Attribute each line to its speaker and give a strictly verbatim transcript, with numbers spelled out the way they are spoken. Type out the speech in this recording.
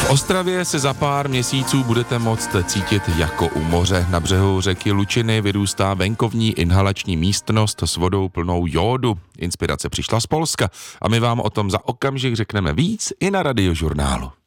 Speaker 1: V Ostravě se za pár měsíců budete moct cítit jako u moře. Na břehu řeky Lučiny vyrůstá venkovní inhalační místnost s vodou plnou jódu. Inspirace přišla z Polska a my vám o tom za okamžik řekneme víc i na Radiožurnálu.